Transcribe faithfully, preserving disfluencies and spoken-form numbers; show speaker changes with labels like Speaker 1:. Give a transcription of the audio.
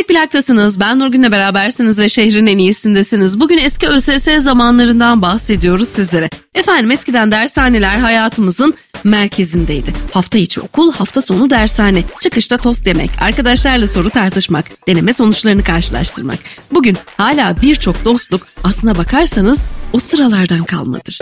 Speaker 1: Tek Plak'tasınız. Ben Nurgün'le berabersiniz ve şehrin en iyisindesiniz. Bugün eski Ö S S zamanlarından bahsediyoruz sizlere. Efendim eskiden dershaneler hayatımızın merkezindeydi. Hafta içi okul, hafta sonu dershane. Çıkışta tost yemek, arkadaşlarla soru tartışmak, deneme sonuçlarını karşılaştırmak. Bugün hala birçok dostluk aslına bakarsanız o sıralardan kalmadır.